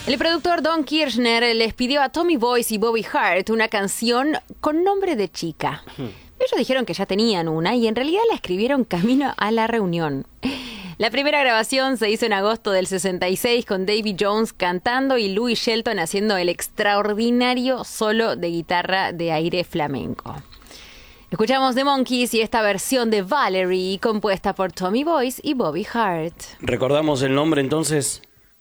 El productor Don Kirshner les pidió a Tommy Boyce y Bobby Hart una canción con nombre de chica. Ellos dijeron que ya tenían una y en realidad la escribieron camino a la reunión. La primera grabación se hizo en agosto del 66 con Davy Jones cantando y Louis Shelton haciendo el extraordinario solo de guitarra de aire flamenco. Escuchamos The Monkees y esta versión de Valerie compuesta por Tommy Boyce y Bobby Hart. ¿Recordamos el nombre entonces?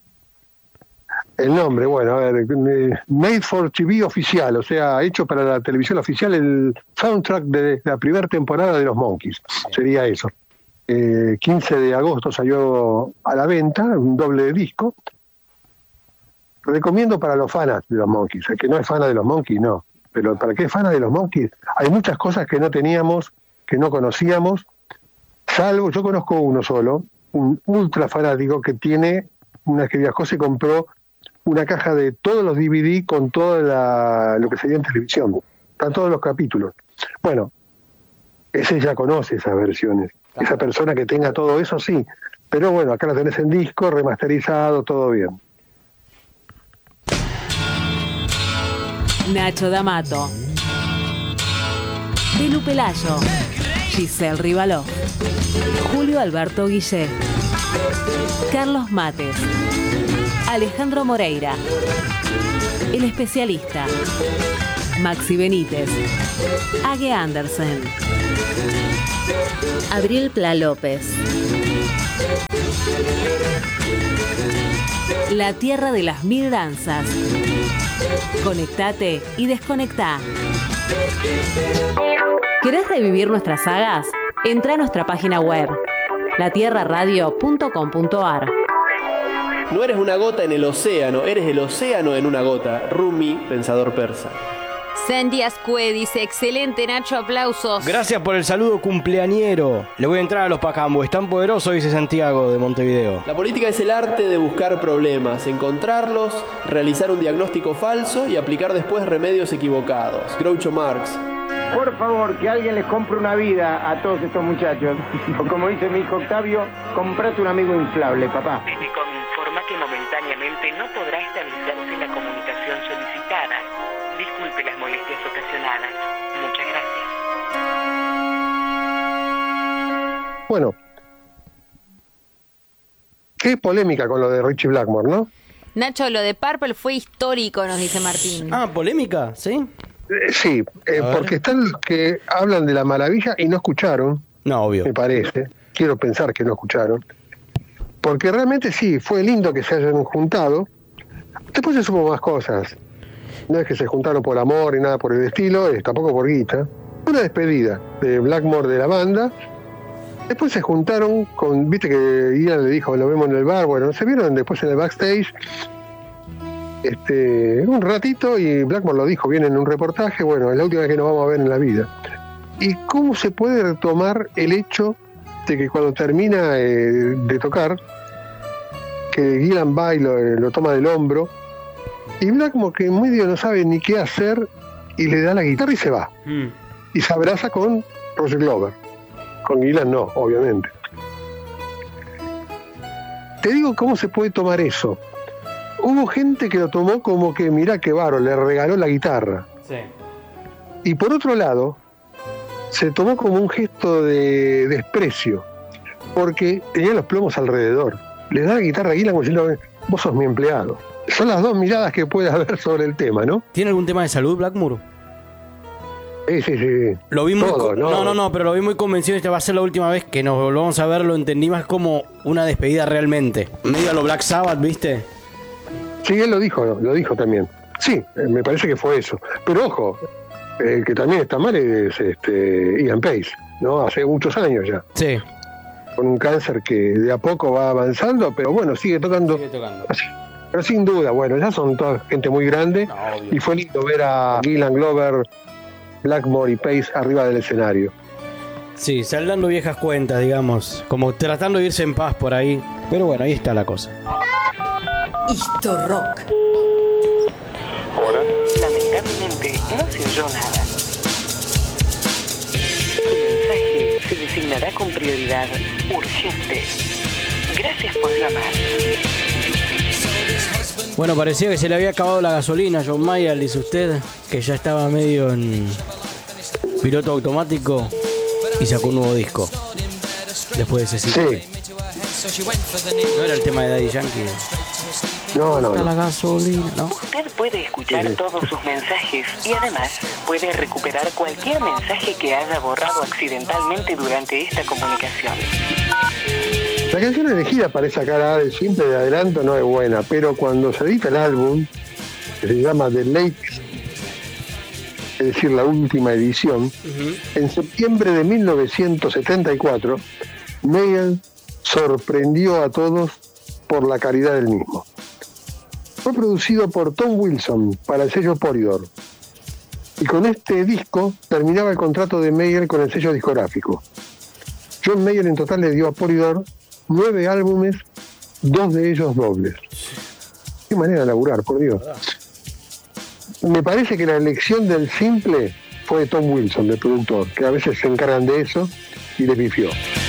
El nombre, bueno, a ver, Made for TV oficial, o sea, hecho para la televisión oficial, el soundtrack de la primera temporada de los Monkees, sería eso. 15 de agosto salió a la venta, un doble disco. Recomiendo para los fanas de los Monkees, el que no es fan de los Monkees, no, pero para que es fan de los Monkees, hay muchas cosas que no teníamos, que no conocíamos, salvo, yo conozco uno solo, un ultra fanático que tiene, una que viajó, se compró una caja de todos los DVD con todo lo que sería en televisión. Están todos los capítulos. Bueno, ese ya conoce esas versiones. Esa persona que tenga todo eso, sí. Pero bueno, acá lo tenés en disco, remasterizado, todo bien. Nacho D'Amato, Belu Pelayo, Giselle Rivaló, Julio Alberto Guillé, Carlos Mates, Alejandro Moreira, El Especialista, Maxi Benítez, Age Andersen, Abril Pla López, La Tierra de las Mil Danzas. Conectate y desconectá. ¿Querés revivir nuestras sagas? Entra a nuestra página web, latierraradio.com.ar. No eres una gota en el océano, eres el océano en una gota. Rumi, pensador persa. Sandy Ascue dice, excelente Nacho, aplausos. Gracias por el saludo cumpleañero. Le voy a entrar a los pacambos, es tan poderoso, dice Santiago de Montevideo. La política es el arte de buscar problemas, encontrarlos, realizar un diagnóstico falso y aplicar después remedios equivocados. Groucho Marx. Por favor, que alguien les compre una vida a todos estos muchachos. O como dice mi hijo Octavio, comprate un amigo inflable, papá. Técnicom informa que momentáneamente no podrá estabilizarse la comunicación solicitada. Disculpe las molestias ocasionadas. Muchas gracias. Bueno, qué polémica con lo de Richie Blackmore, ¿no? Nacho, lo de Purple fue histórico, nos dice Martín. Ah, polémica, ¿sí? Sí, porque están los que hablan de la maravilla y no escucharon. No, obvio. Me parece. Quiero pensar que no escucharon. Porque realmente sí, fue lindo que se hayan juntado. Después se supo más cosas. No es que se juntaron por amor y nada por el estilo, tampoco por guita. Una despedida de Blackmore de la banda. Después se juntaron con, viste que Ian le dijo, lo vemos en el bar, bueno, se vieron después en el backstage. Un ratito y Blackmore lo dijo bien en un reportaje, bueno, es la última vez que nos vamos a ver en la vida. ¿Y cómo se puede retomar el hecho de que cuando termina de tocar, que Gillan va y lo toma del hombro, y Blackmore que en medio no sabe ni qué hacer y le da la guitarra y se va? Y se abraza con Roger Glover. Con Gillan no, obviamente. Te digo cómo se puede tomar eso. Hubo gente que lo tomó como que, mirá qué bárbaro, le regaló la guitarra. Sí. Y por otro lado, se tomó como un gesto de desprecio, porque tenía los plomos alrededor. Le da la guitarra a Gillan como diciendo, vos sos mi empleado. Son las dos miradas que puede haber sobre el tema, ¿no? ¿Tiene algún tema de salud, Blackmore? Sí. Lo vi muy todo, no, pero lo vi muy convencido. Esta va a ser la última vez que nos volvamos a ver. Lo entendí más como una despedida realmente. Medio a lo Black Sabbath, ¿viste? Sí, él lo dijo también. Sí, me parece que fue eso. Pero ojo, el que también está mal es Ian Pace, ¿no? Hace muchos años ya. Sí. Con un cáncer que de a poco va avanzando, pero bueno, sigue tocando. Pero sin duda, bueno, ya son toda gente muy grande. No, y fue lindo ver a Gillan, Glover, Blackmore y Pace arriba del escenario. Sí, saldando viejas cuentas, digamos. Como tratando de irse en paz por ahí. Pero bueno, ahí está la cosa. Histo Rock. Hola. Lamentablemente no se oyó nada. Tu mensaje se designará con prioridad urgente. Gracias por llamar. Bueno, parecía que se le había acabado la gasolina a John Mayer, dice usted, que ya estaba medio en piloto automático y sacó un nuevo disco. Después de ese ciclo. Sí. No era el tema de Daddy Yankee. No. La gasolina, ¿no? Usted puede escuchar todos sus mensajes y además puede recuperar cualquier mensaje que haya borrado accidentalmente durante esta comunicación. La canción elegida para esa cara del simple de adelanto no es buena, pero cuando se edita el álbum, que se llama The Lakes, es decir, la última edición, en septiembre de 1974, Mayer sorprendió a todos por la calidad del mismo. Fue producido por Tom Wilson para el sello Polydor, y con este disco terminaba el contrato de Mayer con el sello discográfico. John Mayer en total le dio a Polydor 9 álbumes, 2 de ellos dobles. Qué manera de laburar, por Dios. Me parece que la elección del simple fue de Tom Wilson, del productor, que a veces se encargan de eso y le pifió.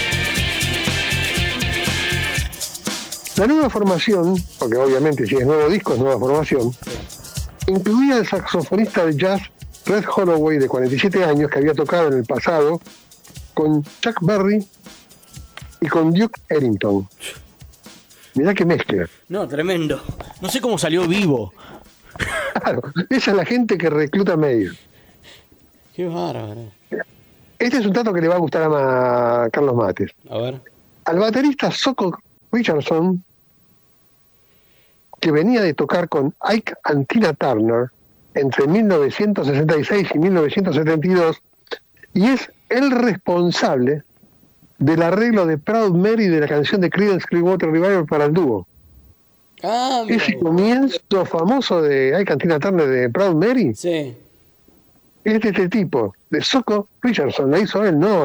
La nueva formación, porque obviamente si es nuevo disco es nueva formación, incluía al saxofonista de jazz Red Holloway, de 47 años, que había tocado en el pasado con Chuck Berry y con Duke Ellington. Mirá qué mezcla. No, tremendo. No sé cómo salió vivo. Claro, esa es la gente que recluta a Mayer. Qué bárbaro. Este es un dato que le va a gustar a Carlos Mates. A ver. Al baterista Soko Richardson, que venía de tocar con Ike and Tina Turner entre 1966 y 1972, y es el responsable del arreglo de Proud Mary de la canción de Creedence Clearwater Revival para el dúo. Ah, mira. Ese comienzo famoso de Ike and Tina Turner de Proud Mary Sí. es de este tipo, de Soko Richardson, la hizo él, no